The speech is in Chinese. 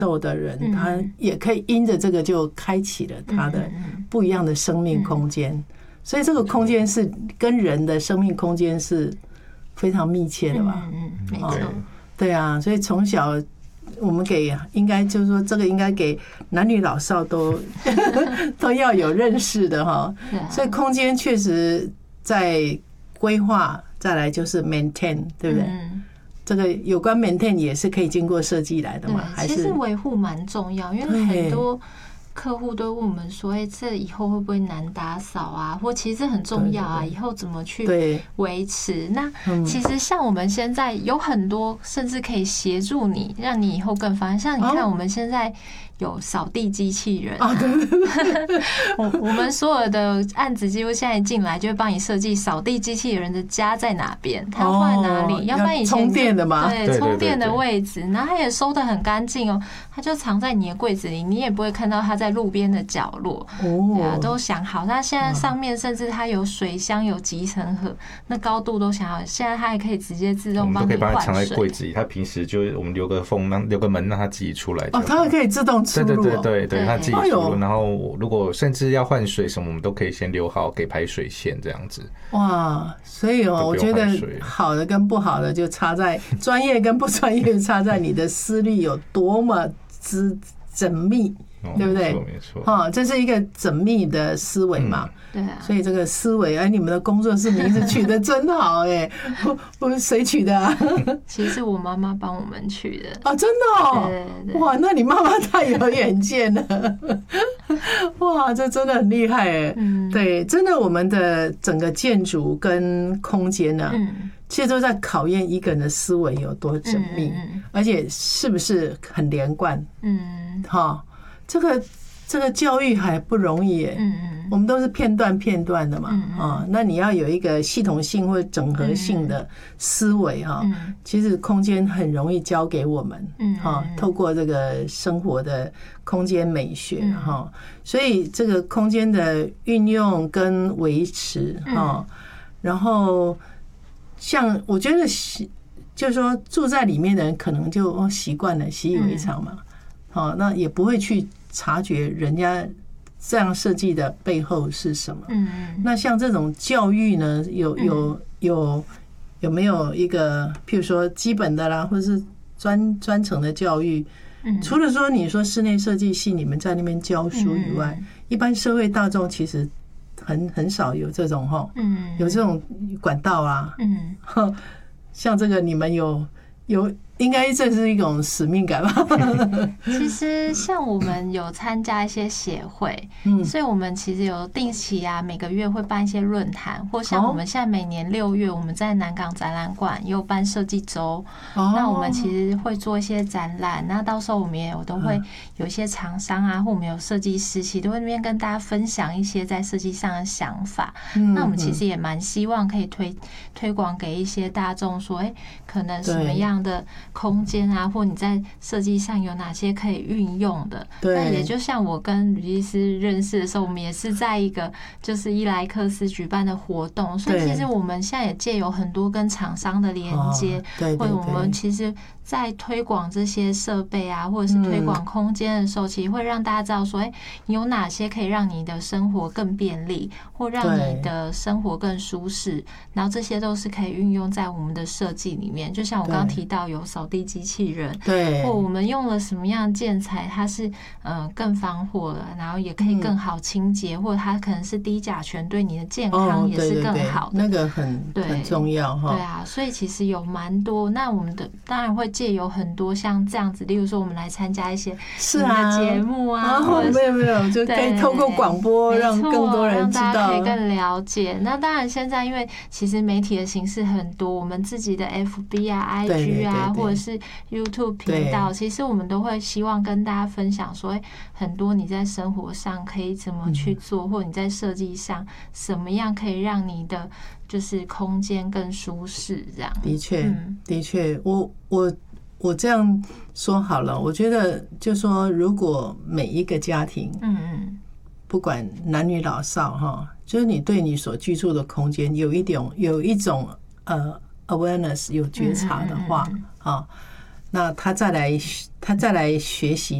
斗的人，他也可以因着这个就开启了他的不一样的生命空间。所以这个空间是跟人的生命空间是非常密切的吧？ 没错。 对啊，所以从小我们应该就是说，这个应该给男女老少都要有认识的哈。所以空间确实在规划，再来就是 maintain， 对不对？这个有关 maintain 也是可以经过设计来的嘛？还是其实维护蛮重要，因为很多客户都问我们说：“这以后会不会难打扫啊？或其实很重要啊，以后怎么去维持？”那其实像我们现在有很多，甚至可以协助你，让你以后更方便。像你看，我们现在有扫地机器人啊，我们所有的案子几乎现在进来就会帮你设计扫地机器人的家在哪边，它要放在哪里，要不然以前充电的嘛， 对，充电的位置，然后它也收得很干净哦，它就藏在你的柜子里，你也不会看到它在路边的角落，对啊，都想好。那现在上面甚至它有水箱、有集成盒，那高度都想好，现在它还可以直接自动帮你换水， 我们都可以帮它藏在柜子里，它平时就我们留个缝、留个门，让它自己出来。 哦，它可以自动出入。 对，它自己出入。然后如果甚至要换水什么，我们都可以先留好给排水线这样子。 哇，所以我觉得好的跟不好的就差在专业跟不专业，差在你的思虑有多么缜密。对不对？ 没错， 这是一个缜密的思维嘛。 对啊。 所以这个思维，你们的工作室名字取得真好哎！我谁取的啊？ 其实我妈妈帮我们取的。 哦，真的哦。 对。 哇，那你妈妈太有远见了。哇，这真的很厉害哎。对，真的，我们的整个建筑跟空间呢，其实都在考验一个人的思维有多缜密，而且是不是很连贯。这个教育还不容易耶，我们都是片段的嘛，那你要有一个系统性或整合性的思维哈，其实空间很容易交给我们，透过这个生活的空间美学哈，所以这个空间的运用跟维持哈，然后像我觉得就是说住在里面的人可能就习惯了，习以为常嘛，那也不会去察觉人家这样设计的背后是什么。那像这种教育呢，有没有一个譬如说基本的啦，或者是专程的教育？除了说你说室内设计系你们在那边教书以外，一般社会大众其实很少有这种有这种管道啊。像这个你们有。应该这是一种使命感吧。 其实像我们有参加一些协会，所以我们其实有定期啊，每个月会办一些论坛，或像我们现在每年6月我们在南港展览馆也有办设计周，那我们其实会做一些展览，那到时候我们也都会有一些厂商啊，或我们有设计师，其实都会那边跟大家分享一些在设计上的想法。那我们其实也蛮希望可以推广给一些大众说，可能什么样的空间啊，或你在设计上有哪些可以运用的。那也就像我跟吕医师认识的时候，我们也是在一个就是伊莱克斯举办的活动，所以其实我们现在也借有很多跟厂商的连接，或者我们其实在推广这些设备啊，或者是推广空间的时候，其实会让大家知道说，有哪些可以让你的生活更便利，或让你的生活更舒适，然后这些都是可以运用在我们的设计里面。就像我刚刚提到有扫地机器人，对，或我们用了什么样的建材，它是更防火的，然后也可以更好清洁，或者它可能是低甲醛，对你的健康也是更好的。 那个很重要哈。 对啊，所以其实有蛮多。那我们的当然会借由很多像这样子，例如说我们来参加一些的节目啊， 没有，就可以透过广播让更多人知道， 让大家可以更了解。那当然现在因为其实媒体的形式很多，我们自己的 FB 啊、IG 啊，或者是 YouTube 频道，其实我们都会希望跟大家分享说，很多你在生活上可以怎么去做，或你在设计上什么样可以让你的就是空间更舒适这样。 的确，我这样说好了，我觉得就说如果每一个家庭，不管男女老少哈，就是你对你所居住的空间有一种awareness 有觉察的话， 那他再来学习